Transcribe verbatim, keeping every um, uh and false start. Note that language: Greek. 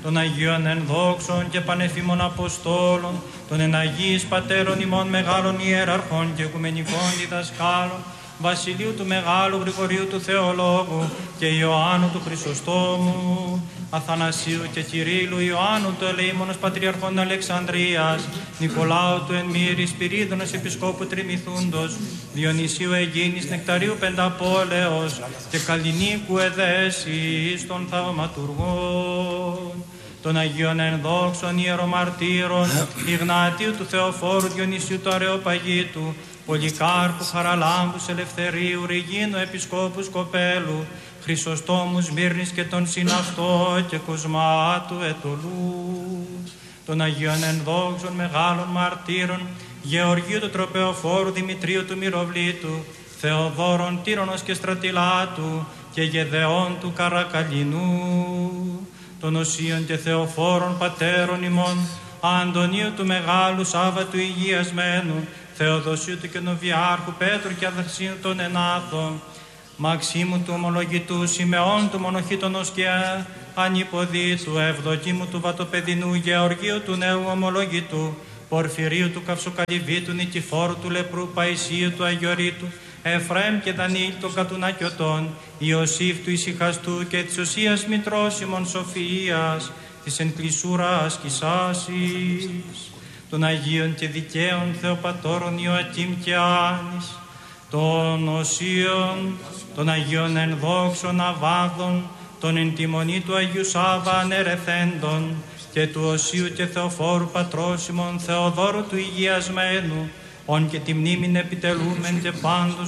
των Αγίων ενδόξων και πανεφήμων Αποστόλων, των εναγίης πατέρων ημών μεγάλων ιεραρχών και οικουμενικών διδασκάλων, Βασιλείου του Μεγάλου Γρηγορίου του Θεολόγου και Ιωάννου του Χρυσοστόμου, Αθανασίου και Κυρίλλου, Ιωάννου του Ελεήμονος Πατριαρχών Αλεξανδρίας, Νικολάου του Ενμύρη, Σπυρίδωνος Επισκόπου Τριμηθούντος, Διονυσίου Αιγίνης, Νεκταρίου Πενταπόλεως και Καλλινίκου Εδέσης των Θαυματουργών, των Αγίων Ενδόξων Ιερομαρτύρων, Ιγνατίου του Θεοφόρου, Διονυσίου του Αρεοπαγίτου, Πολυκάρπου, Χαραλάμπου, Ελευθερίου, Ρηγίνου, Επισκόπου Σκοπέλου, Χρυσοστόμου Σμύρνης και τον Συναυτό και Κοσμάτου Ετωλού, των Αγίων Ενδόξων Μεγάλων Μαρτύρων, Γεωργίου του Τροπεοφόρου, Δημητρίου του Μυροβλήτου, Θεοδόρων Τύρονος και Στρατιλάτου και Γεδεών του Καρακαλινού, των Οσίων και Θεοφόρων Πατέρων ημών, Αντωνίου του Μεγάλου, Σάββατου Υγιασμένου, Θεοδοσίου του Καινοβιάρχου, Πέτρου και Αδερσίου των Ενάθων, Μαξίμου του Ομολογητού, Σιμεών του Μονοχήτωνος και Ανυποδίτου, Ευδοκίμου του Βατοπεδινού, Γεωργίου του Νέου Ομολογητού, Πορφυρίου του Καυσοκαλυβίτου, Νικηφόρου του Λεπρού, Παϊσίου του Αγιορείτου, Εφραίμ και Δανίλ των Κατουνακιωτών, Ιωσήφ του Ησυχαστού και της Οσίας Μητρός ημών Σοφίας, της εν κλεισούρας Κισάσης, των Αγίων και Δικαίων Θεοπατώρων Ιωακήμ και Άνης, των Οσίων, των Αγίων Ενδόξων Αβάδων, των εν τη μονή του Αγίου Σάββα ανερεθέντων και του Οσίου και Θεοφόρου Πατρός ημών Θεοδόρου του Υγιασμένου, ον και τη μνήμην επιτελούμεν και πάντως